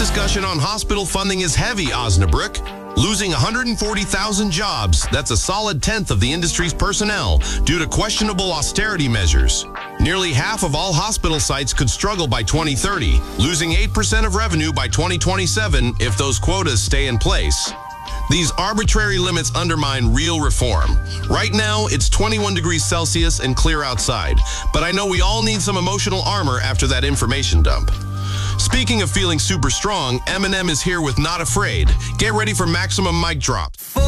discussion on hospital funding is heavy, Osnabrück. Losing 140,000 jobs, that's a solid tenth of the industry's personnel, due to questionable austerity measures. Nearly half of all hospital sites could struggle by 2030, losing 8% of revenue by 2027 if those quotas stay in place. These arbitrary limits undermine real reform. Right now, it's 21 degrees Celsius and clear outside, but I know we all need some emotional armor after that information dump. Speaking of feeling super strong, Eminem is here with Not Afraid. Get ready for maximum mic drop.